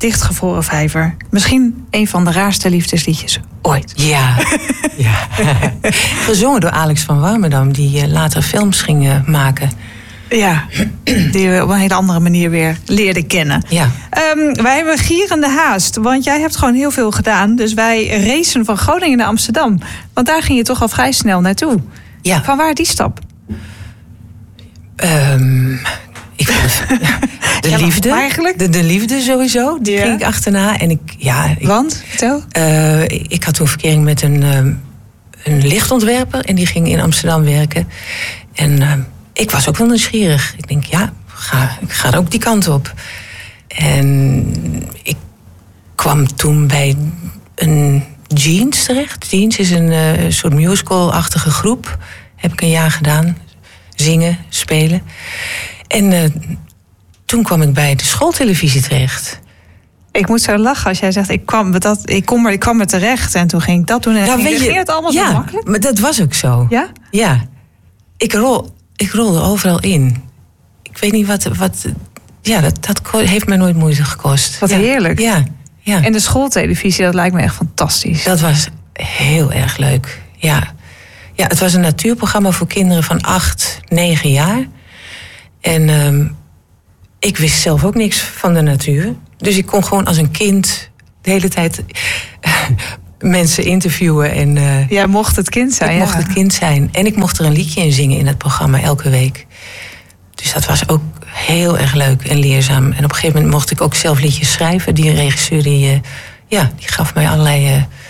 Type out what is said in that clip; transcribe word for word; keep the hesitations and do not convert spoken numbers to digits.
Dichtgevroren vijver. Misschien een van de raarste liefdesliedjes ooit. Ja, ja. Gezongen door Alex van Warmerdam, die later films ging maken. Ja, die we op een hele andere manier weer leerden kennen. Ja. Um, wij hebben gierende haast, want jij hebt gewoon heel veel gedaan. Dus wij racen van Groningen naar Amsterdam. Want daar ging je toch al vrij snel naartoe. Ja. Van waar die stap? Um, ik vond de ja, liefde. Eigenlijk? De, de liefde sowieso, die ja. ging ik achterna. En ik, ja, ik, want, vertel. Uh, ik had toen verkering met een, um, een lichtontwerper. En die ging in Amsterdam werken. En uh, ik was ook wel nieuwsgierig. Ik denk, ja, ga, ik ga ook die kant op. En ik kwam toen bij een Jeans terecht. Jeans is een uh, soort musical-achtige groep. Heb ik een jaar gedaan. Zingen, spelen. En uh, toen kwam ik bij de schooltelevisie terecht. Ik moet zo lachen als jij zegt, ik kwam, dat, ik kom er, ik kwam er terecht. En toen ging ik dat doen. En ja, ging, weet je, ging het allemaal ja, zo makkelijk? Maar dat was ook zo. Ja? Ja. Ik, rol, ik rolde overal in. Ik weet niet wat... wat ja, dat, dat heeft mij nooit moeite gekost. Wat ja. heerlijk. Ja, ja. En de schooltelevisie, dat lijkt me echt fantastisch. Dat was heel erg leuk, ja. Ja, het was een natuurprogramma voor kinderen van acht, negen jaar. En um, ik wist zelf ook niks van de natuur. Dus ik kon gewoon als een kind de hele tijd mensen interviewen. En, uh, Jij mocht het kind zijn. Ik ja. mocht het kind zijn. En ik mocht er een liedje in zingen in het programma elke week. Dus dat was ook heel erg leuk en leerzaam. En op een gegeven moment mocht ik ook zelf liedjes schrijven. Die regisseur die, uh, ja, die gaf mij allerlei uh,